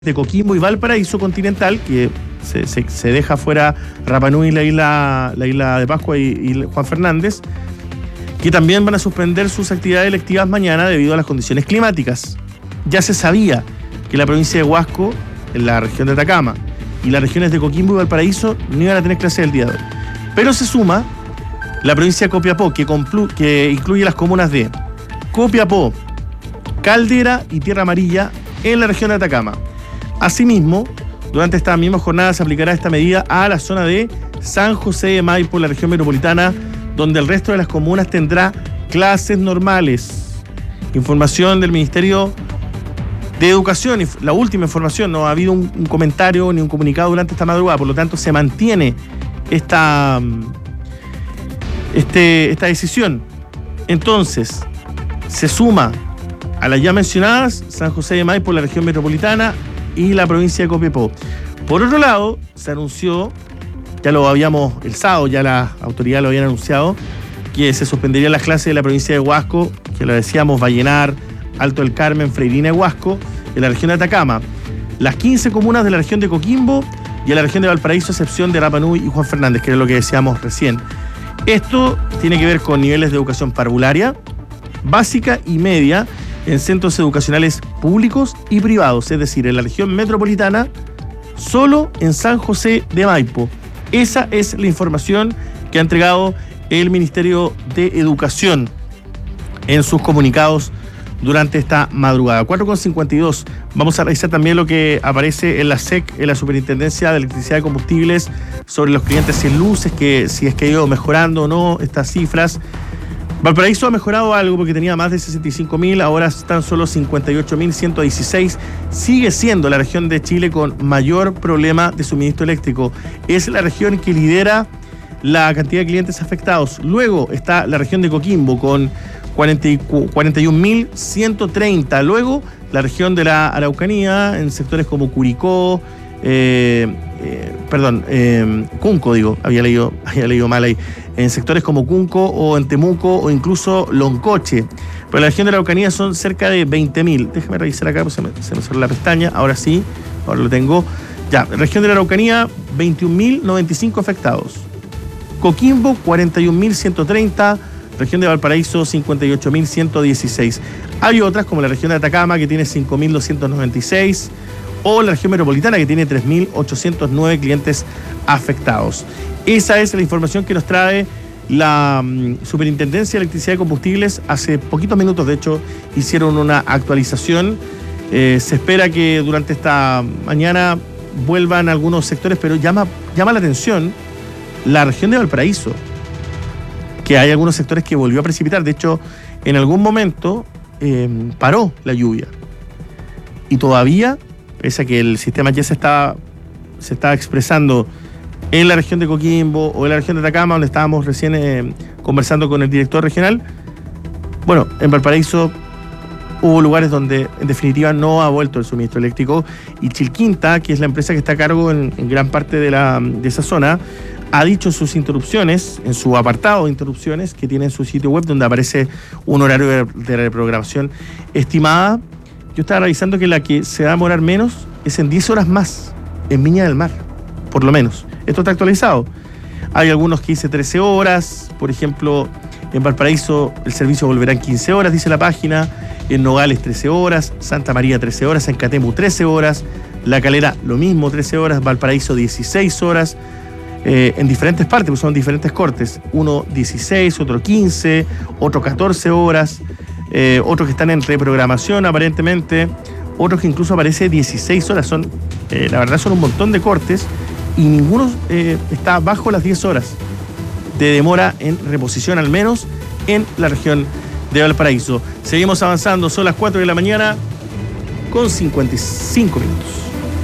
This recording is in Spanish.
de Coquimbo y Valparaíso continental, que se deja fuera Rapa Nui, la isla de Pascua y Juan Fernández, que también van a suspender sus actividades electivas mañana debido a las condiciones climáticas. Ya se sabía que la provincia de Huasco, en la región de Atacama, y las regiones de Coquimbo y Valparaíso no iban a tener clase el día de hoy. Pero se suma la provincia de Copiapó, que incluye las comunas de Copiapó, Caldera y Tierra Amarilla en la región de Atacama. Asimismo, durante esta misma jornada se aplicará esta medida a la zona de San José de Maipo, la región metropolitana, donde el resto de las comunas tendrá clases normales. Información del Ministerio de Educación, la última información, no ha habido un comentario ni un comunicado durante esta madrugada, por lo tanto se mantiene esta decisión. Entonces, se suma a las ya mencionadas San José de Maipo, la región metropolitana, y la provincia de Copiapó. Por otro lado, se anunció, ya lo habíamos el sábado, ya las autoridades lo habían anunciado, que se suspenderían las clases de la provincia de Huasco, que lo decíamos, Vallenar, Alto del Carmen, Freirina y Huasco, en la región de Atacama, las 15 comunas de la región de Coquimbo y en la región de Valparaíso, a excepción de Rapa Nui y Juan Fernández, que era lo que decíamos recién. Esto tiene que ver con niveles de educación parvularia, básica y media, en centros educacionales públicos y privados, es decir, en la región metropolitana, solo en San José de Maipo. Esa es la información que ha entregado el Ministerio de Educación en sus comunicados durante esta madrugada. 4:52. Vamos a revisar también lo que aparece en la SEC, en la Superintendencia de Electricidad y Combustibles, sobre los clientes sin luces, que si es que ha ido mejorando o no estas cifras. Valparaíso ha mejorado algo porque tenía más de 65.000, ahora están solo 58.116. Sigue siendo la región de Chile con mayor problema de suministro eléctrico. Es la región que lidera la cantidad de clientes afectados. Luego está la región de Coquimbo con 41.130. Luego la región de la Araucanía en sectores como Curicó, Cunco, había leído mal ahí, en sectores como Cunco o en Temuco o incluso Loncoche. Pero la región de la Araucanía son cerca de 20.000. Déjame revisar acá, pues se me cerró la pestaña. Ahora sí, ahora lo tengo. Ya, región de la Araucanía, 21.095 afectados. Coquimbo, 41.130. Región de Valparaíso, 58.116. Hay otras, como la región de Atacama, que tiene 5.296. O la región metropolitana, que tiene 3.809 clientes afectados. Esa es la información que nos trae la Superintendencia de Electricidad y Combustibles. Hace poquitos minutos, de hecho, hicieron una actualización. Se espera que durante esta mañana vuelvan algunos sectores, pero llama la atención la región de Valparaíso, que hay algunos sectores que volvió a precipitar. De hecho, en algún momento paró la lluvia. Y todavía, pese a que el sistema ya se está expresando en la región de Coquimbo o en la región de Atacama, donde estábamos recién conversando con el director regional, bueno, en Valparaíso hubo lugares donde en definitiva no ha vuelto el suministro eléctrico, y Chilquinta, que es la empresa que está a cargo en gran parte de esa zona, ha dicho en sus interrupciones, en su apartado de interrupciones que tiene en su sitio web, donde aparece un horario de reprogramación estimada. Yo estaba revisando que la que se va a demorar menos es en 10 horas más, en Viña del Mar, por lo menos. Esto está actualizado. Hay algunos que dice 13 horas, por ejemplo, en Valparaíso el servicio volverá en 15 horas, dice la página, en Nogales 13 horas, Santa María 13 horas, en Catemu 13 horas, La Calera lo mismo, 13 horas, Valparaíso 16 horas, en diferentes partes, pues son diferentes cortes, uno 16, otro 15, otro 14 horas, otros que están en reprogramación aparentemente, otros que incluso aparece 16 horas, la verdad son un montón de cortes y ninguno está bajo las 10 horas de demora en reposición, al menos en la región de Valparaíso. Seguimos avanzando, son las 4 de la mañana con 55 minutos.